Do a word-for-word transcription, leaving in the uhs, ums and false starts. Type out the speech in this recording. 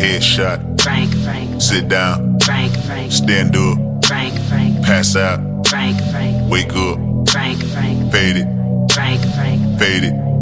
Headshot. Frank, Frank. Sit down. Frank, Frank. Stand up. Frank, Frank. Pass out. Frank, Frank. Wake up. Frank, Frank. Fade it. Frank, Frank. Fade it.